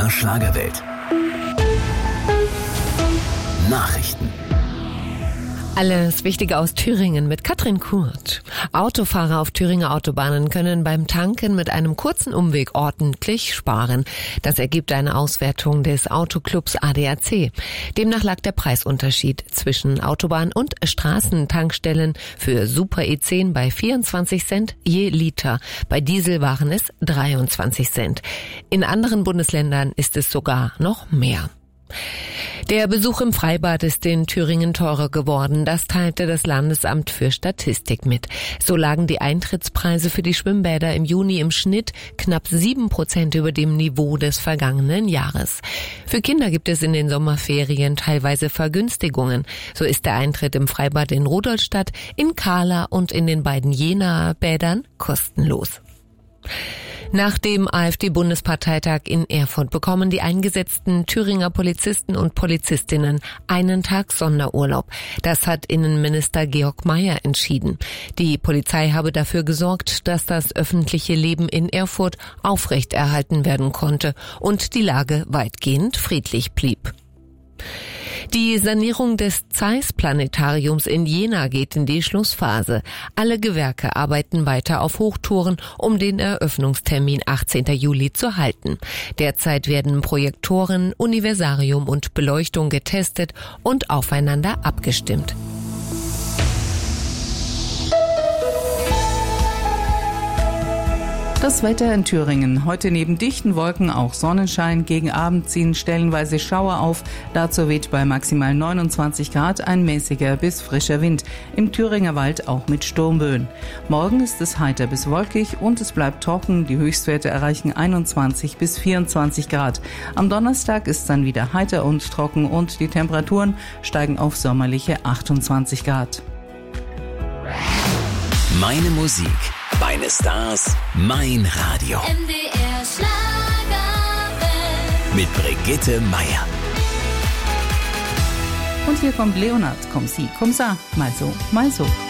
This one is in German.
MDR Schlagerwelt. Nachrichten. Alles Wichtige aus Thüringen mit Katrin Kurt. Autofahrer auf Thüringer Autobahnen können beim Tanken mit einem kurzen Umweg ordentlich sparen. Das ergibt eine Auswertung des Autoclubs ADAC. Demnach lag der Preisunterschied zwischen Autobahn- und Straßentankstellen für Super E10 bei 24 Cent je Liter. Bei Diesel waren es 23 Cent. In anderen Bundesländern ist es sogar noch mehr. Der Besuch im Freibad ist in Thüringen teurer geworden. Das teilte das Landesamt für Statistik mit. So lagen die Eintrittspreise für die Schwimmbäder im Juni im Schnitt knapp 7% über dem Niveau des vergangenen Jahres. Für Kinder gibt es in den Sommerferien teilweise Vergünstigungen. So ist der Eintritt im Freibad in Rudolstadt, in Kahla und in den beiden Jenaer Bädern kostenlos. Nach dem AfD-Bundesparteitag in Erfurt bekommen die eingesetzten Thüringer Polizisten und Polizistinnen einen Tag Sonderurlaub. Das hat Innenminister Georg Mayer entschieden. Die Polizei habe dafür gesorgt, dass das öffentliche Leben in Erfurt aufrechterhalten werden konnte und die Lage weitgehend friedlich blieb. Die Sanierung des Zeiss-Planetariums in Jena geht in die Schlussphase. Alle Gewerke arbeiten weiter auf Hochtouren, um den Eröffnungstermin 18. Juli zu halten. Derzeit werden Projektoren, Universarium und Beleuchtung getestet und aufeinander abgestimmt. Das Wetter in Thüringen. Heute neben dichten Wolken auch Sonnenschein. Gegen Abend ziehen stellenweise Schauer auf. Dazu weht bei maximal 29 Grad ein mäßiger bis frischer Wind. Im Thüringer Wald auch mit Sturmböen. Morgen ist es heiter bis wolkig und es bleibt trocken. Die Höchstwerte erreichen 21 bis 24 Grad. Am Donnerstag ist es dann wieder heiter und trocken und die Temperaturen steigen auf sommerliche 28 Grad. Meine Musik, meine Stars, mein Radio. MDR Schlagerwelt. Mit Brigitte Meier. Und hier kommt Leonard, komm sie, komm sa, mal so, mal so.